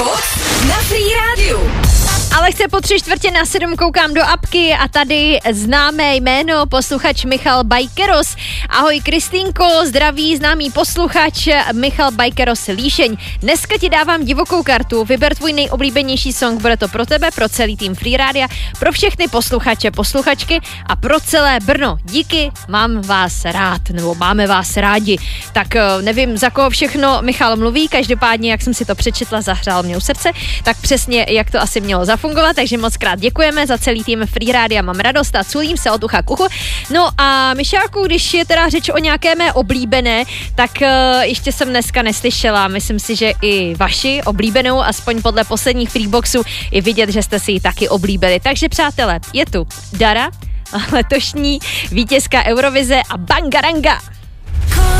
moc na Free Rádiu. Ale chce po 6:45 koukám do apky a tady známé jméno, posluchač Michal Bajkeros. Ahoj Kristýnko, zdraví známý posluchač Michal Bajkeros Líšeň. Dneska ti dávám divokou kartu, vyber tvůj nejoblíbenější song, bude to pro tebe, pro celý tým Free Rádia, pro všechny posluchače, posluchačky a pro celé Brno. Díky, mám vás rád, nebo máme vás rádi. Tak nevím, za koho všechno Michal mluví, každopádně, jak jsem si to přečetla, zahřál mě u srdce, tak přesně, jak to asi mělo zafungovat, takže moc krát děkujeme za celý tým Free Rádia, mám radost a culím se od ucha k uchu. No a Myšáku, když je teda řeč o nějaké mé oblíbené, tak ještě jsem dneska neslyšela, myslím si, že i vaši oblíbenou, aspoň podle posledních Freeboxů je vidět, že jste si ji taky oblíbili. Takže přátelé, je tu Dara, letošní vítězka Eurovize a Bangaranga.